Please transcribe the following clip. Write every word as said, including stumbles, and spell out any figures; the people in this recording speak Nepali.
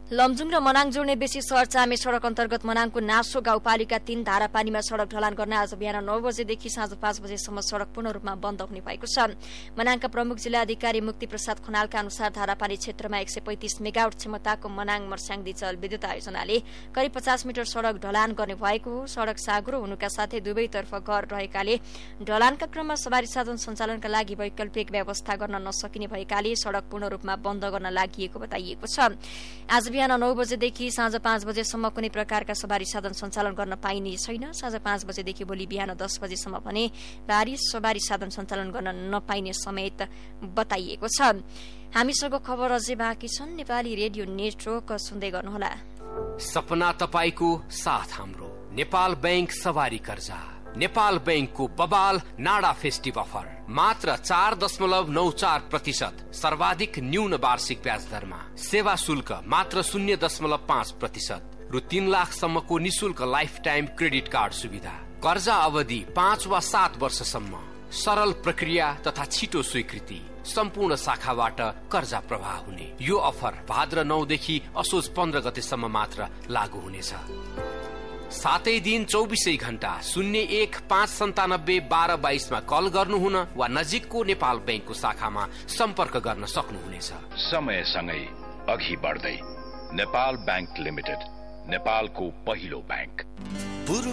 लमजुङ र मनाङ जोड्ने बेसी सहर चामे सड़क अन्तर्गत मनाङको नासो गाउँपालिका तीन धारापानीमा सड़क ढलान गर्न आज बिहान नौ बजेदेखि साँझ पाँच बजेसम्म सड़क पूर्ण रूपमा बन्द हुने भएको छ। मनाङका प्रमुख जिल्ला अधिकारी मुक्ति प्रसाद खनालका अनुसार धारापानी क्षेत्रमा एक सय पैंतिस मेगावाट क्षमताको मनाङ मर्स्याङदी जल विद्युत आयोजनाले करिब पचास मिटर सड़क ढलान गर्ने भएको हो। सड़क साँघुरो हुनुका साथै दुवैतर्फ घर रहेकाले ढलानका क्रममा सवारी साधन सञ्चालनका लागि वैकल्पिक व्यवस्था गर्न नसकिने भएकाले सड़क पूर्ण रूपमा बन्द गर्न लागि बताइएको छ। आज बिहान नौ बजेदेखि साँझ पाँच बजेसम्म कुनै प्रकारका सवारी साधन सञ्चालन गर्न पाइने छैन। साँझ पाँच बजेदेखि भोलि बिहान दस बजेसम्म भने भारी सवारी साधन सञ्चालन गर्न नपाइने समेत बताइएको छ। हामीसँग खबर अझै बाँकी छन्। नेपाली रेडियो नेटवर्क सुन्दै गर्नुहोला। सपना तपाईको साथ हाम्रो नेपाल बैंक सवारी कर्जा। नेपाल बैंकको बबाल नाडा फेस्टिभ अफर मात्र चार दशमलव नौ चार प्रतिशत सर्वाधिक न्यून वार्षिक ब्याज दरमा, सेवा शुल्क मात्र शून्य दशमलव पाँच प्रतिशत रु तीन लाखसम्मको निशुल्क लाइफ टाइम क्रेडिट कार्ड सुविधा, कर्जा अवधि पाँच वा सात वर्षसम्म, सरल प्रक्रिया तथा छिटो स्वीकृति, सम्पूर्ण शाखाबाट कर्जा प्रवाह हुने। यो अफर भाद्र नौदेखि असोज पन्ध्र गतेसम्म मात्र लागू हुनेछ। सातै दिन चौबिसै घण्टा शून्य एक पाँच सन्तानब्बे बाह्र बाइसमा कल गर्नुहुन वा नजिकको नेपाल बैंकको शाखामा सम्पर्क गर्न सक्नुहुनेछ। समयसँगै अघि बढ्दै नेपाल बैंक लिमिटेड, नेपालको पहिलो बैंक।